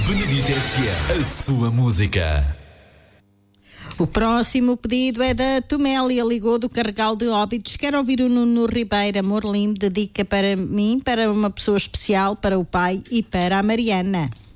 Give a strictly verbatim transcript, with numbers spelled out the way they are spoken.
Benedito F M, a sua música. O próximo pedido é da Tomélia, ligou do Carregal de Óbidos. Quero ouvir o Nuno Ribeiro, Amor Lindo, dedica para mim, para uma pessoa especial, para o pai e para a Mariana.